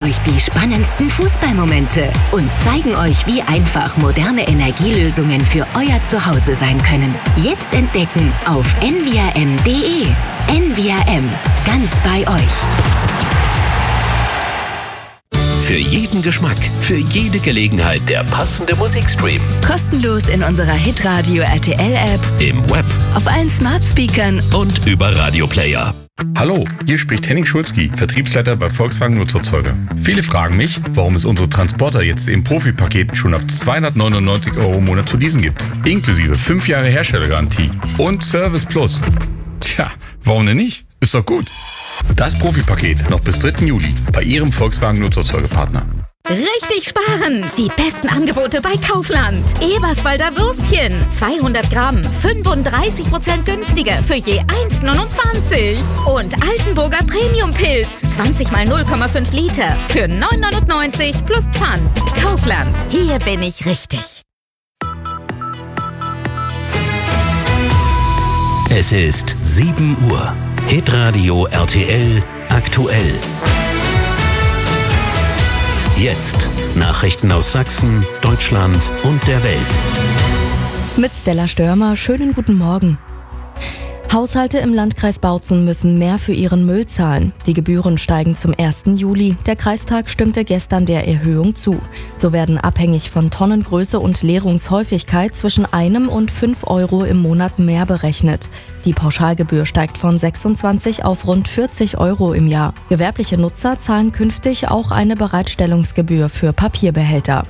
euch die spannendsten Fußballmomente und zeigen euch, wie einfach moderne Energielösungen für euer Zuhause sein können. Jetzt entdecken auf nvrm.de. NVRM, ganz bei euch. Für jeden Geschmack, für jede Gelegenheit der passende Musikstream. Kostenlos in unserer Hitradio RTL App, Im Web, auf allen Smart Speakern und über Radioplayer. Hallo, hier spricht Henning Schulzki, Vertriebsleiter bei Volkswagen Nutzerzeuger. Viele fragen mich, warum es unsere Transporter jetzt im Profipaket schon ab 299 € im Monat zu leasen gibt. Inklusive 5 Jahre Herstellergarantie und Service Plus. Tja, warum denn nicht? Ist doch gut. Das Profipaket noch bis 3. Juli bei Ihrem Volkswagen Nutzerzeugerpartner. Richtig sparen! Die besten Angebote bei Kaufland. Eberswalder Würstchen, 200 Gramm, 35% günstiger für je 1,29. Und Altenburger Premium-Pilz, 20 mal 0,5 Liter für 9,99 plus Pfand. Kaufland, hier bin ich richtig. Es ist 7 Uhr. Hitradio RTL aktuell. Jetzt Nachrichten aus Sachsen, Deutschland und der Welt. Mit Stella Störmer, schönen guten Morgen. Haushalte im Landkreis Bautzen müssen mehr für ihren Müll zahlen. Die Gebühren steigen zum 1. Juli. Der Kreistag stimmte gestern der Erhöhung zu. So werden abhängig von Tonnengröße und Leerungshäufigkeit zwischen 1 und 5 € im Monat mehr berechnet. Die Pauschalgebühr steigt von 26 auf rund 40 € im Jahr. Gewerbliche Nutzer zahlen künftig auch eine Bereitstellungsgebühr für Papierbehälter.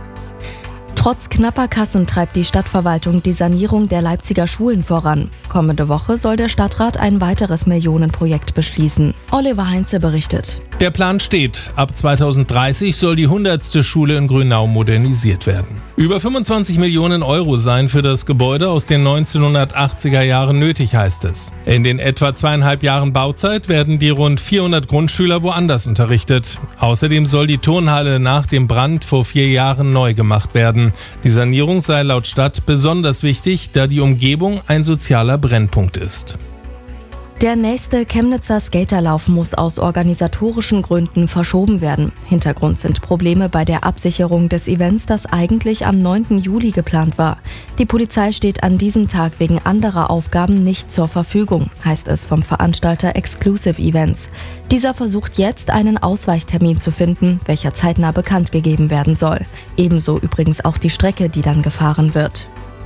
Trotz knapper Kassen treibt die Stadtverwaltung die Sanierung der Leipziger Schulen voran. Kommende Woche soll der Stadtrat ein weiteres Millionenprojekt beschließen. Oliver Heinze berichtet. Der Plan steht. Ab 2030 soll die 100. Schule in Grünau modernisiert werden. Über 25 Millionen € seien für das Gebäude aus den 1980er Jahren nötig, heißt es. In den etwa 2,5 Jahren Bauzeit werden die rund 400 Grundschüler woanders unterrichtet. Außerdem soll die Turnhalle nach dem Brand vor 4 Jahren neu gemacht werden. Die Sanierung sei laut Stadt besonders wichtig, da die Umgebung ein sozialer Brennpunkt ist. Der nächste Chemnitzer Skaterlauf muss aus organisatorischen Gründen verschoben werden. Hintergrund sind Probleme bei der Absicherung des Events, das eigentlich am 9. Juli geplant war. Die Polizei steht an diesem Tag wegen anderer Aufgaben nicht zur Verfügung, heißt es vom Veranstalter Exclusive Events. Dieser versucht jetzt, einen Ausweichtermin zu finden, welcher zeitnah bekannt gegeben werden soll. Ebenso übrigens auch die Strecke, die dann gefahren wird.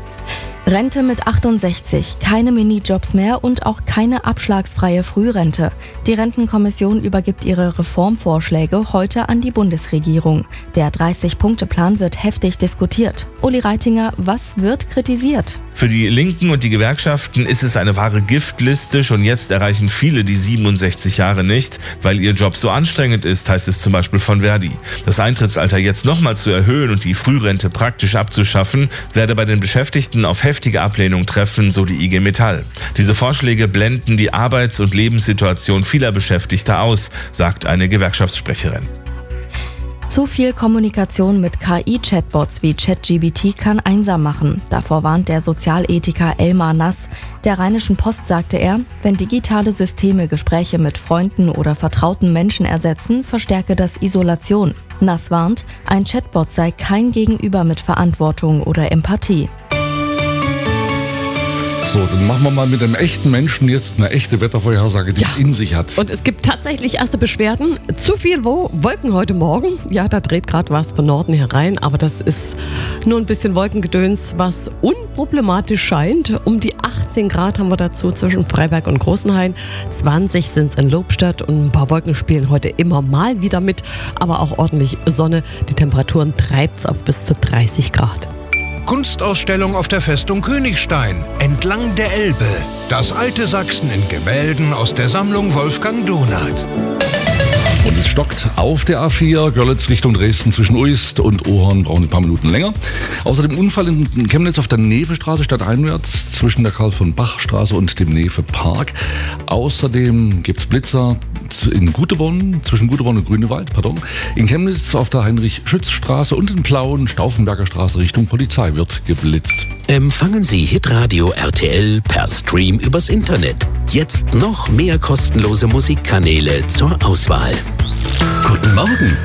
Rente mit 68, keine Minijobs mehr und auch keine abschlagsfreie Frührente. Die Rentenkommission übergibt ihre Reformvorschläge heute an die Bundesregierung. Der 30-Punkte-Plan wird heftig diskutiert. Uli Reitinger, was wird kritisiert? Für die Linken und die Gewerkschaften ist es eine wahre Giftliste. Schon jetzt erreichen viele die 67 Jahre nicht, weil ihr Job so anstrengend ist, heißt es zum Beispiel von Verdi. Das Eintrittsalter jetzt nochmal zu erhöhen und die Frührente praktisch abzuschaffen, werde bei den Beschäftigten auf heftige Ablehnung treffen, so die IG Metall. Diese Vorschläge blenden die Arbeits- und Lebenssituation vieler Beschäftigter aus, sagt eine Gewerkschaftssprecherin. Zu viel Kommunikation mit KI-Chatbots wie ChatGPT kann einsam machen. Davor warnt der Sozialethiker Elmar Nass. Der Rheinischen Post sagte er, wenn digitale Systeme Gespräche mit Freunden oder vertrauten Menschen ersetzen, verstärke das Isolation. Nass warnt, ein Chatbot sei kein Gegenüber mit Verantwortung oder Empathie. So, dann machen wir mal mit einem echten Menschen jetzt eine echte Wettervorhersage, die es in sich hat. Und es gibt tatsächlich erste Beschwerden. Zu viel Wolken heute Morgen. Ja, da dreht gerade was von Norden herein, aber das ist nur ein bisschen Wolkengedöns, was unproblematisch scheint. Um die 18 Grad haben wir dazu zwischen Freiberg und Großenhain. 20 sind es in Lobstadt und ein paar Wolken spielen heute immer mal wieder mit, aber auch ordentlich Sonne. Die Temperaturen treibt es auf bis zu 30 Grad. Kunstausstellung auf der Festung Königstein, entlang der Elbe. Das alte Sachsen in Gemälden aus der Sammlung Wolfgang Donath. Und es stockt auf der A4 Görlitz Richtung Dresden zwischen Uist und Ohorn, brauchen ein paar Minuten länger. Außerdem Unfall in Chemnitz auf der Nevestraße stadteinwärts zwischen der Karl-von-Bach-Straße und dem Neve-Park. Außerdem gibt es Blitzer in Guteborn, zwischen Guteborn und Grünewald, In Chemnitz auf der Heinrich-Schütz-Straße und in Plauen, Stauffenberger Straße Richtung Polizei wird geblitzt. Empfangen Sie Hitradio RTL per Stream übers Internet. Jetzt noch mehr kostenlose Musikkanäle zur Auswahl. Guten Morgen!